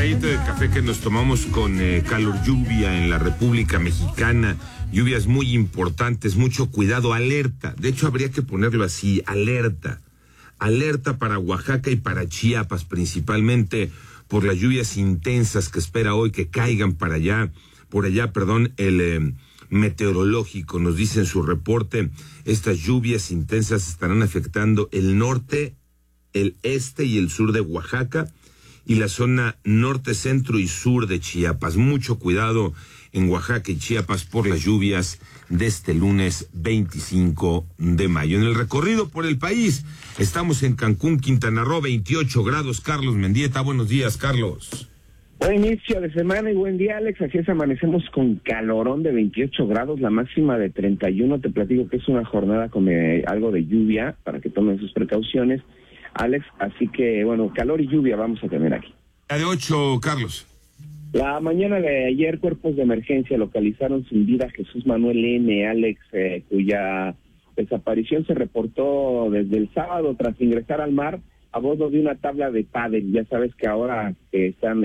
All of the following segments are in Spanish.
tallita de café que nos tomamos con calor, lluvia en la República Mexicana, lluvias muy importantes, mucho cuidado, alerta. De hecho, habría que ponerlo así, alerta. Alerta para Oaxaca y para Chiapas, principalmente por las lluvias intensas que espera hoy que caigan por allá, el meteorológico nos dice en su reporte, estas lluvias intensas estarán afectando el norte, el este y el sur de Oaxaca y la zona norte, centro y sur de Chiapas. Mucho cuidado en Oaxaca y Chiapas por las lluvias de este lunes 25 de mayo. En el recorrido por el país, estamos en Cancún, Quintana Roo, 28 grados. Carlos Mendieta, buenos días, Carlos. Buen inicio de semana y buen día, Alex. Así es, amanecemos con calorón de 28 grados, la máxima de 31. Te platico que es una jornada con algo de lluvia, para que tomen sus precauciones, Alex. Así que, bueno, calor y lluvia vamos a tener aquí. La de 8, Carlos. La mañana de ayer, cuerpos de emergencia localizaron sin vida a Jesús Manuel N., Alex, cuya desaparición se reportó desde el sábado tras ingresar al mar a bordo de una tabla de pádel. Ya sabes que ahora están,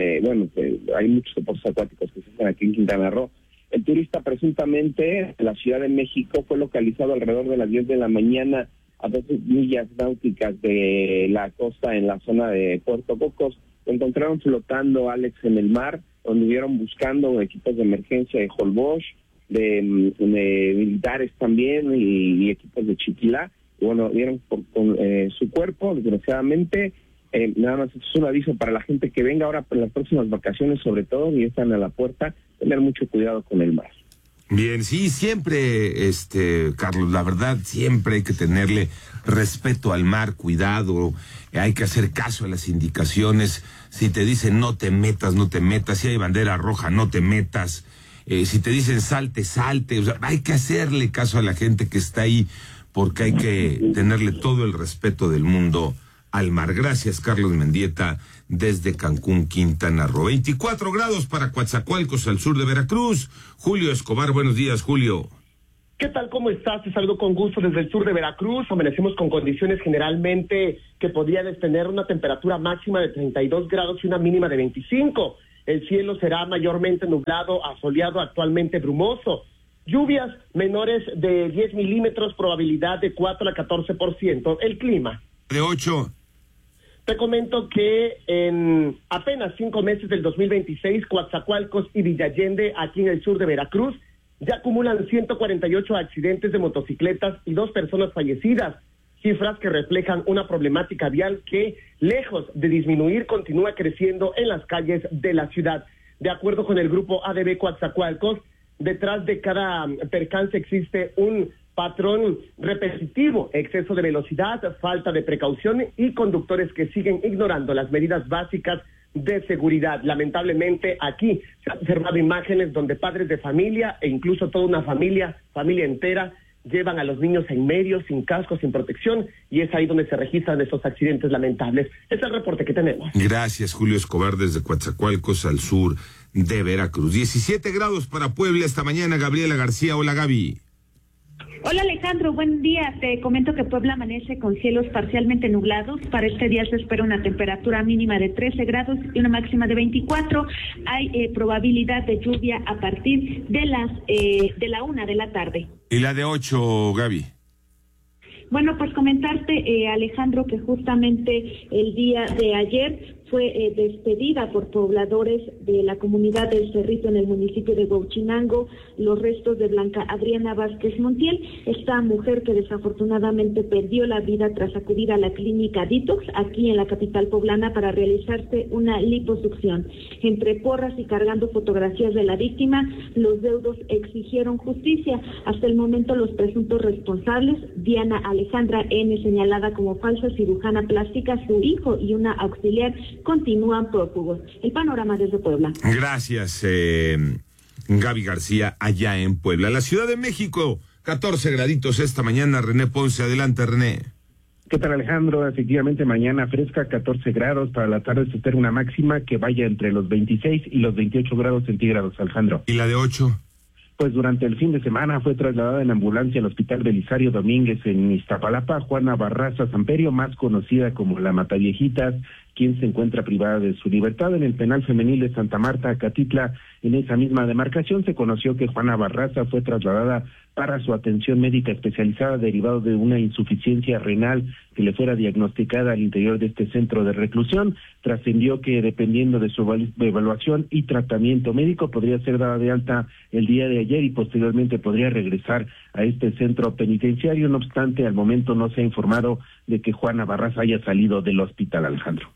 hay muchos deportes acuáticos que se hacen aquí en Quintana Roo. El turista presuntamente en la Ciudad de México fue localizado alrededor de las 10 de la mañana a 12 millas náuticas de la costa en la zona de Puerto Cocos. Lo encontraron flotando, Alex, en el mar, donde estuvieron buscando equipos de emergencia de Holbox, de militares también y equipos de Chiquilá. Y bueno, vieron con su cuerpo, desgraciadamente. Nada más es un aviso para la gente que venga ahora por las próximas vacaciones, sobre todo, y están a la puerta, tener mucho cuidado con el mar. Bien, sí, siempre, Carlos, la verdad, siempre hay que tenerle respeto al mar, cuidado, hay que hacer caso a las indicaciones. Si te dicen no te metas, no te metas, si hay bandera roja, no te metas, si te dicen salte, salte, o sea, hay que hacerle caso a la gente que está ahí, porque hay que tenerle todo el respeto del mundo al mar. Gracias, Carlos Mendieta, desde Cancún, Quintana Roo. 24 grados para Coatzacoalcos, al sur de Veracruz. Julio Escobar, buenos días, Julio. ¿Qué tal? ¿Cómo estás? Te saludo con gusto desde el sur de Veracruz. Amanecemos con condiciones generalmente que podrían tener una temperatura máxima de 32 grados y una mínima de 25. El cielo será mayormente nublado, asoleado, actualmente brumoso. Lluvias menores de 10 milímetros, probabilidad de 4 a 14%. El clima. De 8. Te comento que en apenas 5 meses del 2026, Coatzacoalcos y Villallende, aquí en el sur de Veracruz, ya acumulan 148 accidentes de motocicletas y 2 personas fallecidas, cifras que reflejan una problemática vial que, lejos de disminuir, continúa creciendo en las calles de la ciudad. De acuerdo con el grupo ADB Coatzacoalcos, detrás de cada percance existe un patrón repetitivo: exceso de velocidad, falta de precaución y conductores que siguen ignorando las medidas básicas de seguridad. Lamentablemente aquí se han observado imágenes donde padres de familia e incluso toda una familia entera, llevan a los niños en medio, sin casco, sin protección, y es ahí donde se registran estos accidentes lamentables. Es el reporte que tenemos. Gracias, Julio Escobar, desde Coatzacoalcos, al sur de Veracruz. 17 grados para Puebla esta mañana. Gabriela García, hola, Gaby. Hola Alejandro, buen día. Te comento que Puebla amanece con cielos parcialmente nublados. Para este día se espera una temperatura mínima de 13 grados y una máxima de 24. Hay probabilidad de lluvia a partir de la 1 de la tarde. ¿Y la de 8, Gaby? Bueno, pues comentarte, Alejandro, que justamente el día de ayer fue despedida por pobladores de la comunidad del Cerrito en el municipio de Huauchinango los restos de Blanca Adriana Vázquez Montiel, esta mujer que desafortunadamente perdió la vida tras acudir a la clínica Detox aquí en la capital poblana para realizarse una liposucción. Entre porras y cargando fotografías de la víctima, los deudos exigieron justicia. Hasta el momento los presuntos responsables, Diana Alejandra N., señalada como falsa cirujana plástica, su hijo y una auxiliar, continúan prófugos. El panorama desde Puebla. Gracias, Gaby García, allá en Puebla. La Ciudad de México, 14 graditos esta mañana. René Ponce, adelante, René. ¿Qué tal, Alejandro? Efectivamente, mañana fresca, 14 grados. Para la tarde se espera una máxima que vaya entre los 26 y los 28 grados centígrados, Alejandro. ¿Y la de 8? Pues durante el fin de semana fue trasladada en ambulancia al Hospital Belisario Domínguez en Iztapalapa Juana Barraza Samperio, más conocida como la Mataviejitas, quien se encuentra privada de su libertad. En el penal femenil de Santa Marta, Catitla, en esa misma demarcación, se conoció que Juana Barraza fue trasladada para su atención médica especializada derivado de una insuficiencia renal que le fuera diagnosticada al interior de este centro de reclusión. Trascendió que dependiendo de su evaluación y tratamiento médico podría ser dada de alta el día de ayer y posteriormente podría regresar a este centro penitenciario. No obstante, al momento no se ha informado de que Juana Barraza haya salido del hospital, Alejandro.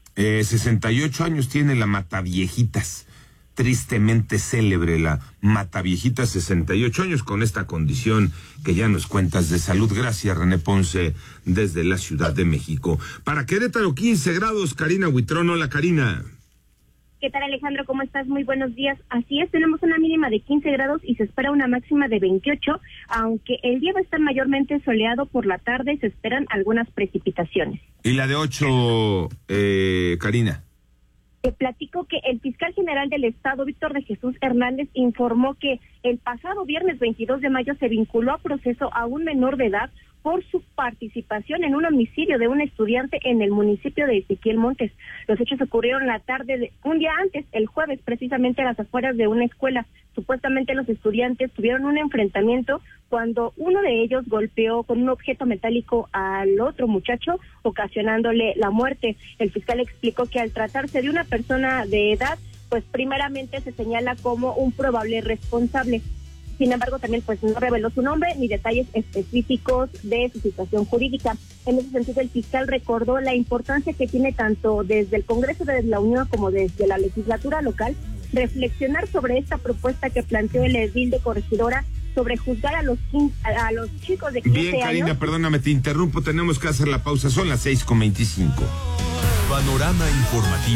68 años tiene la Mataviejitas. Tristemente célebre la Mataviejitas, 68 años con esta condición que ya nos cuentas de salud. Gracias, René Ponce, desde la Ciudad de México. Para Querétaro, 15 grados, Karina Huitrón. Hola, Karina. ¿Qué tal, Alejandro? ¿Cómo estás? Muy buenos días. Así es, tenemos una mínima de 15 grados y se espera una máxima de 28, aunque el día va a estar mayormente soleado. Por la tarde se esperan algunas precipitaciones. ¿Y la de 8, Karina? Te platico que el fiscal general del Estado, Víctor de Jesús Hernández, informó que el pasado viernes 22 de mayo se vinculó a proceso a un menor de edad por su participación en un homicidio de un estudiante en el municipio de Ezequiel Montes. Los hechos ocurrieron la tarde de un día antes, el jueves, precisamente a las afueras de una escuela. Supuestamente los estudiantes tuvieron un enfrentamiento cuando uno de ellos golpeó con un objeto metálico al otro muchacho, ocasionándole la muerte. El fiscal explicó que al tratarse de una persona de edad, pues primeramente se señala como un probable responsable. Sin embargo, también pues no reveló su nombre ni detalles específicos de su situación jurídica. En ese sentido, el fiscal recordó la importancia que tiene tanto desde el Congreso de la Unión como desde la legislatura local reflexionar sobre esta propuesta que planteó el edil de Corregidora sobre juzgar a los chicos de 15 años. Bien, Karina, perdóname, te interrumpo, tenemos que hacer la pausa, son las 6:25. Panorama informativo.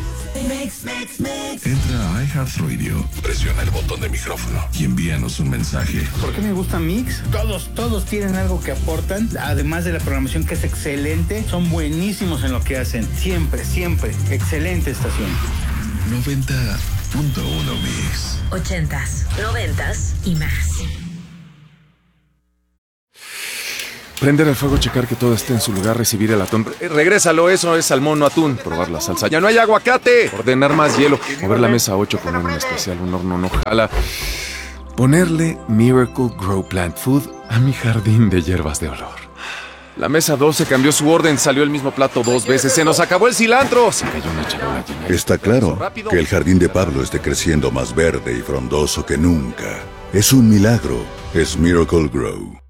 Entra a iHeartRadio, presiona el botón de micrófono y envíanos un mensaje. ¿Por qué me gusta Mix? Todos tienen algo que aportan, además de la programación que es excelente, son buenísimos en lo que hacen, siempre, excelente estación. 90.1 Mix. 80s, 90s y más. Prender el fuego, checar que todo esté en su lugar, recibir el atún. Regrésalo, eso es salmón, no atún. Probar la salsa. ¡Ya no hay aguacate! Ordenar más hielo. Mover la mesa 8 con un especial, un horno no jala. Ponerle Miracle Grow Plant Food a mi jardín de hierbas de olor. La mesa 12 cambió su orden, salió el mismo plato 2 veces. ¡Se nos acabó el cilantro! Se cayó una charola llena. Está claro que el jardín de Pablo esté creciendo más verde y frondoso que nunca. Es un milagro. Es Miracle Grow.